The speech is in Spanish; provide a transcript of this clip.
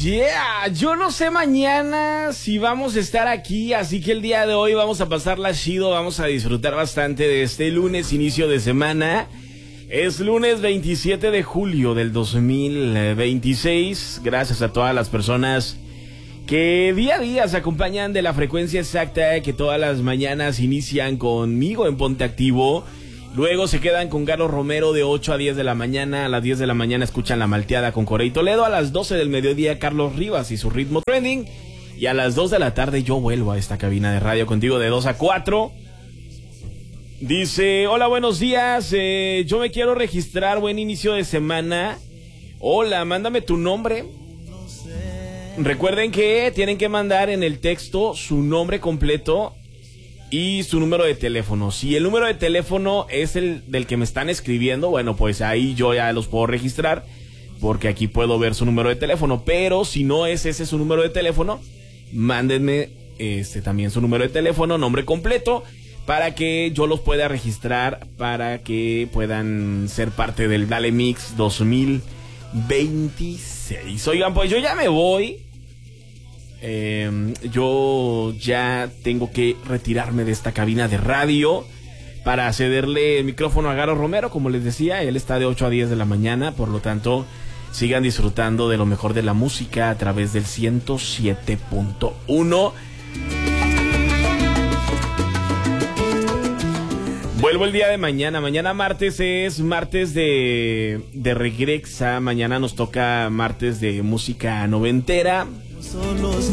Yeah, yo no sé mañana si vamos a estar aquí, así que el día de hoy vamos a pasarla chido, vamos a disfrutar bastante de este lunes, inicio de semana. Es lunes 27 de julio del 2026, gracias a todas las personas que día a día se acompañan de la frecuencia exacta, que todas las mañanas inician conmigo en Ponte Activo. Luego se quedan con Carlos Romero de 8 a 10 de la mañana. A las 10 de la mañana escuchan La Malteada con Corey Toledo. A las 12 del mediodía Carlos Rivas y su ritmo trending. Y a las 2 de la tarde yo vuelvo a esta cabina de radio contigo de 2 a 4. Dice, hola, buenos días. Yo me quiero registrar, buen inicio de semana. Hola, mándame tu nombre. Recuerden que tienen que mandar en el texto su nombre completo y su número de teléfono. Si el número de teléfono es el del que me están escribiendo, bueno, pues ahí yo ya los puedo registrar, porque aquí puedo ver su número de teléfono. Pero si no es ese su número de teléfono, mándenme también su número de teléfono, nombre completo, para que yo los pueda registrar, para que puedan ser parte del Dale Mix 2026. Oigan, pues yo ya me voy. Yo ya tengo que retirarme de esta cabina de radio para cederle el micrófono a Garo Romero. Como les decía, él está de 8 a 10 de la mañana, por lo tanto sigan disfrutando de lo mejor de la música a través del 107.1. Vuelvo el día de mañana. Mañana martes es martes de Regrexa. Mañana nos toca martes de música noventera.